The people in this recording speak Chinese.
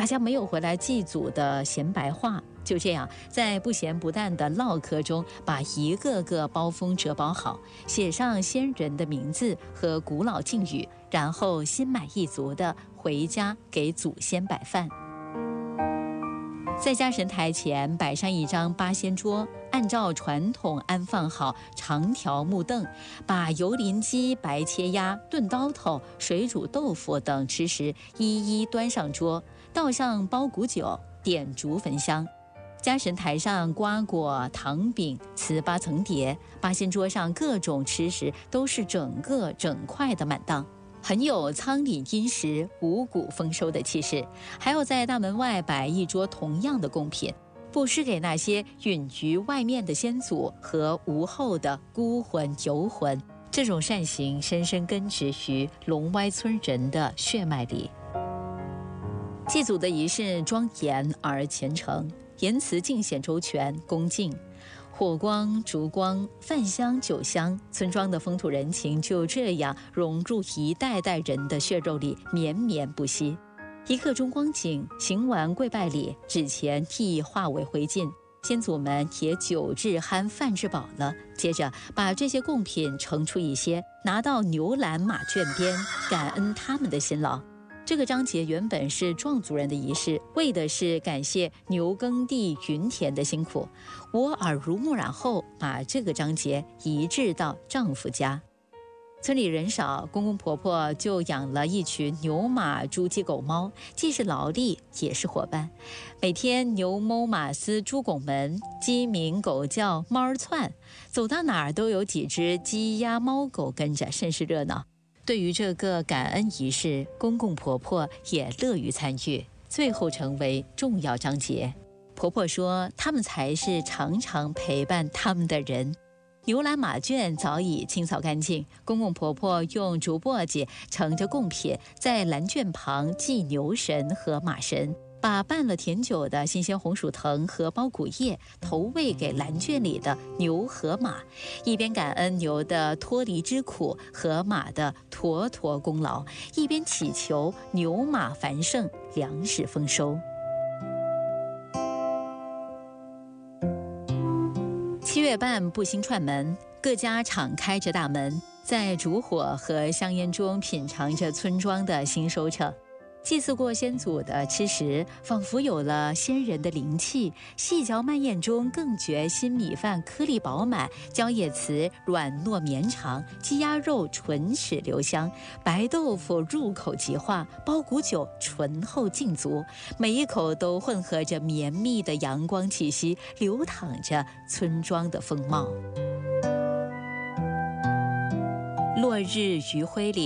大家没有回来祭祖的闲白话。就这样，在不咸不淡的唠嗑中，把一个个包封折包好，写上先人的名字和古老敬语，然后心满意足地回家给祖先摆饭。在家神台前摆上一张八仙桌，按照传统安放好长条木凳，把油淋鸡、白切鸭、炖刀头、水煮豆腐等吃食一一端上桌，倒上包谷酒，点烛焚香。家神台上瓜果糖饼瓷8层叠，八仙桌上各种吃食都是整块的满当，很有仓廪殷实、五谷丰收的气势。还要在大门外摆一桌同样的贡品，布施给那些隐于外面的先祖和无后的孤魂游魂。这种善行深深根植于龙歪村人的血脉里。祭祖的仪式庄严而虔诚，言辞尽显周全恭敬，火光、烛光、饭香、酒香，村庄的风土人情就这样融入一代代人的血肉里，绵绵不息。一刻钟光景，行完跪拜礼，纸钱亦化为灰烬，先祖们也酒至酣饭至饱了。接着把这些贡品盛出一些，拿到牛栏马圈边，感恩他们的辛劳。这个章节原本是壮族人的仪式，为的是感谢牛耕地耘田的辛苦。我耳濡目染后，把这个章节移至到丈夫家。村里人少，公公婆婆就养了一群牛马猪鸡狗猫，既是劳力也是伙伴。每天牛哞马嘶猪拱门，鸡鸣狗叫猫儿窜，走到哪儿都有几只鸡鸭猫狗跟着，甚是热闹。对于这个感恩仪式，公公婆婆也乐于参与，最后成为重要章节。婆婆说，他们才是常常陪伴他们的人。牛栏马圈早已清扫干净，公公婆婆用竹簸箕盛着贡品，在栏圈旁祭牛神和马神，把拌了甜酒的新鲜红薯藤和包谷叶投喂给栏圈里的牛和马，一边感恩牛的脱离之苦和马的坨坨功劳，一边祈求牛马繁盛，粮食丰收。7月半步星串门，各家敞开着大门，在烛火和香烟中品尝着村庄的新收成。祭祀过先祖的吃食，仿佛有了先人的灵气，细嚼慢咽中更觉新米饭颗粒饱满，蕉叶瓷软糯绵长，鸡鸭肉唇齿留香，白豆腐入口即化，包谷酒醇厚劲足，每一口都混合着绵密的阳光气息，流淌着村庄的风貌。落日余晖里，